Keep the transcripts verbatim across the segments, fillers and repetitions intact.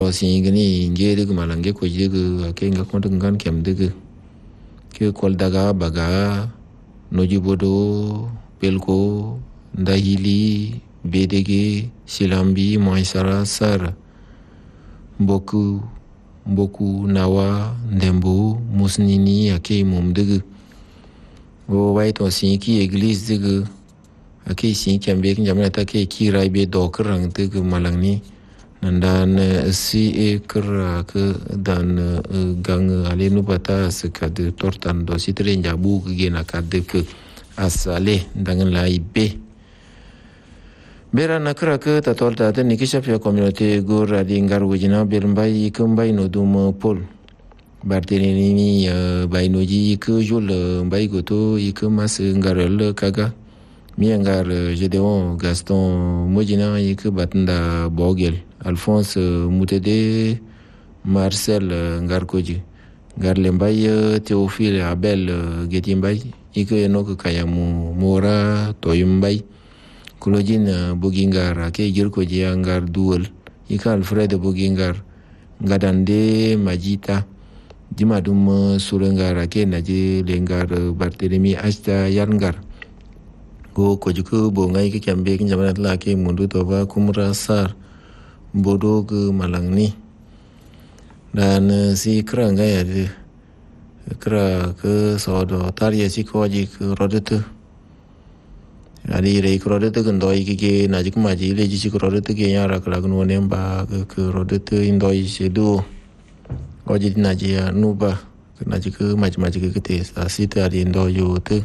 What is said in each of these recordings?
Osi gani nge de malange ko je ga ke nga ko ngan kem de ke kol daga baga noji bodo pelko ndahili bedege silambi moisara sar boku boku nawa ndembo musnini ake mum de go wait on sin ki église de ake sin kembe njamna ta ke kirai be dokrang de malangni dan si ekra ke dan gang alenu bata sekade tortan do sitre njabu gena kade ke asale dangan lai be bera nakra ke tatol ta de nikisha pia communauté go radi ngar wujina bermbai kumbai no dum pol bartelini bai noji ke jol bai goto ikumas ngarel kaga mi ngar Gedeon Gaston mojina ik batnda bogel Alphonse Moutede Marcel Ngarkoji Garlembay Théophile Abel Getimbay ik enok kayamu Mora Toyimbay Claudine Bogingar ake jirkoji ngar duel ik Alfred Bogingar Gadande Majita Dimadum Surengar ake naji lengar Barthélemy Ashta Yarngar go kojuku bo ngai ke kambe kin jamanat la ke mundu to ba kumra sar bodo ke malangni dan si kra ngai ade kra ke sodo tarye si ko ji ke rodet ali re ko rodet ke ndoi ke ke najik maji le ji ko rodet ke yara kala no nemba ke rodet indoi sedu oji naji nuba najik maji maji ke te sa sita ali ndoyo te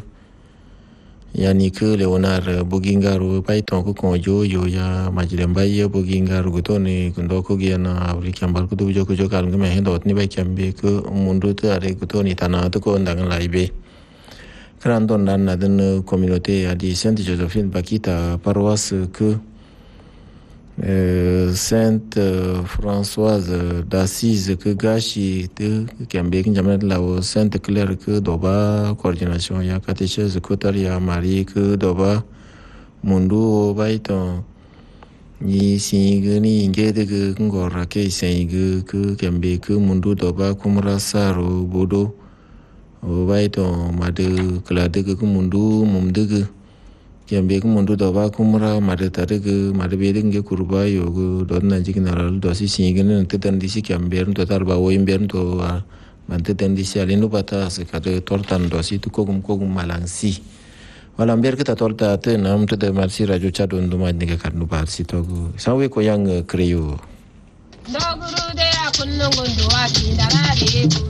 yani ke Leonard Bogingar paiton ko konjo yo ya majlemba ye Bogingar gutone kundo ko giana afrikan bal ko jo ko jo kal ngame hendo ni bai kambe ko mundu te are gutoni tana to ko ndang laibe krandon nan naden communauté adi Sainte Josephine Bakita paroisse que Euh, Sainte euh, Françoise d'Assise que gashi de kambe kin jamanat la Sainte Claire que doba coordination ya catéchèse kotaria Marie que doba mundu baiton ni singani ngede que ngora ke singu que kambe que mundu doba kumra saro bodo baiton made klade que mundu mumde kambe ko mundu do ba kumra made tare ke made be dinge kurba yo go don na jignaral do si singene te tan disi kambe to tar ba wo imber to man te tan disi ale no bata se ka de tortan do si to kogum kogum malansi wala mber ke ta torta te nam te de marsi radio cha don do ma dinge karnu ba si to go sawe ko yang kreyo do guru de akunno gondo wa ti ndara de